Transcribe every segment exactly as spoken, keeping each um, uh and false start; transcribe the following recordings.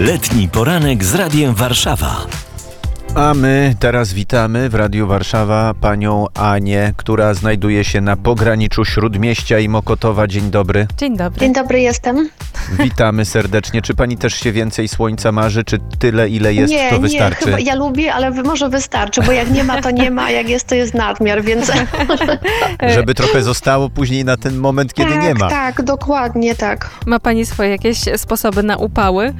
Letni poranek z Radiem Warszawa. A my teraz witamy w Radiu Warszawa panią Anię, która znajduje się na pograniczu Śródmieścia i Mokotowa. Dzień dobry. Dzień dobry. Dzień dobry, jestem. Witamy serdecznie. Czy pani też się więcej słońca marzy, czy tyle, ile jest, nie, to wystarczy? Nie, chyba ja lubię, ale może wystarczy, bo jak nie ma, to nie ma, a jak jest, to jest nadmiar, więc... Żeby trochę zostało później na ten moment, kiedy tak, nie ma. Tak, dokładnie tak. Ma pani swoje jakieś sposoby na upały?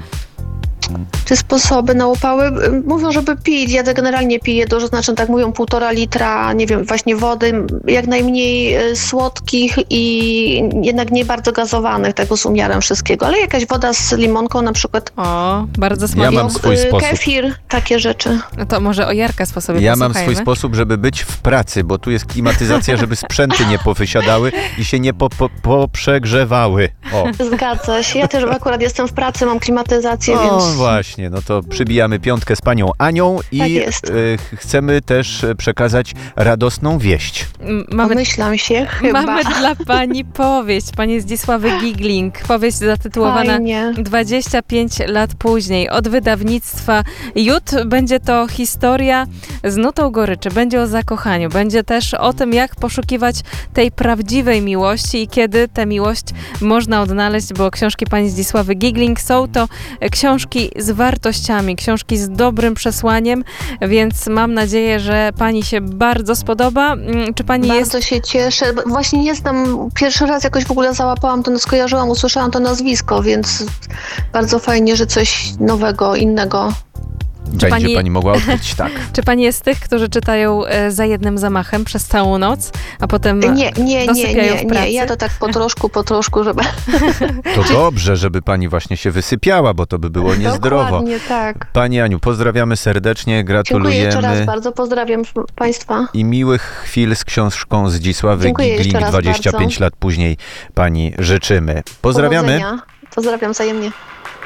Czy sposoby na upały? Mówią, żeby pić. Ja generalnie piję dużo, znaczy tak mówią półtora litra, nie wiem, właśnie wody, jak najmniej słodkich i jednak nie bardzo gazowanych, tego z umiarem wszystkiego, ale jakaś woda z limonką na przykład. O, bardzo smacznie. Ja mam swój sposób. Kefir, takie rzeczy. No to może o Jarka sposobie Ja mam posłuchajmy. swój sposób, żeby być w pracy, bo tu jest klimatyzacja, żeby sprzęty nie powysiadały i się nie po, po, poprzegrzewały. O. Zgadza się. Ja też akurat jestem w pracy, mam klimatyzację, No więc... właśnie, no to przybijamy piątkę z panią Anią i Tak jest. y, chcemy też przekazać radosną wieść. M- Mamy, Pomyślam się chyba. mamy dla pani powieść, pani Zdzisławy Gigling. Powieść zatytułowana Fajnie. dwadzieścia pięć lat później. Od wydawnictwa Jut. Będzie to historia z nutą goryczy. Będzie o zakochaniu. Będzie też o tym, jak poszukiwać tej prawdziwej miłości i kiedy tę miłość można odnaleźć, bo książki pani Zdzisławy Gigling są to książki z wartościami, książki z dobrym przesłaniem, więc mam nadzieję, że pani się bardzo spodoba. Czy pani Bardzo jest... się cieszę. Właśnie nie znam, pierwszy raz jakoś w ogóle załapałam to, skojarzyłam, usłyszałam to nazwisko, więc bardzo fajnie, że coś nowego, innego. Będzie pani- pani mogła odkryć, tak. Czy pani jest z tych, którzy czytają e, za jednym zamachem przez całą noc, a potem Nie, nie, nie, dosypiają nie, w pracy? nie. Ja to tak po troszku, po troszku, żeby... To dobrze, żeby pani właśnie się wysypiała, bo to by było niezdrowo. Dokładnie, tak. Pani Aniu, pozdrawiamy serdecznie, Dziękuję jeszcze raz gratulujemy bardzo, pozdrawiam państwa. i miłych chwil z książką Zdzisławy Dziękuję jeszcze Gigling. raz dwadzieścia pięć bardzo. lat później pani życzymy. Pozdrawiamy. Powodzenia. Pozdrawiam wzajemnie.